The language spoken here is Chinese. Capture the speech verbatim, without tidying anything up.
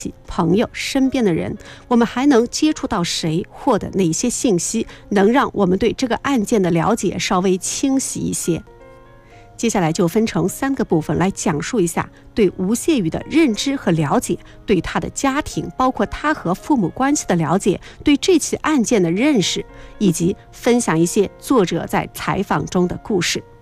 朋友、身边的人，我们还能接触到谁，获得哪些信息，能让我们对这个案件的了解稍微清晰一些。接下来就分成三个部分来讲述一下对吴谢宇的认知和了解，对他的家庭，包括他和父母关系的了解，对这起案件的认识，以及分享一些作者在采访中的故事。